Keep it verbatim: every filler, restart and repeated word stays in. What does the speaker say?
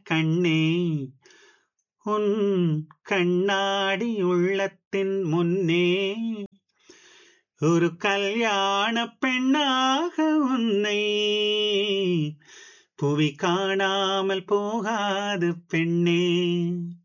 கண்ணே உன் கண்ணாடி உள்ளத்தின் முன்னே ஒரு கல்யாண பெண்ணாக உன்னை புவி காணாமல் போகாது பெண்ணே.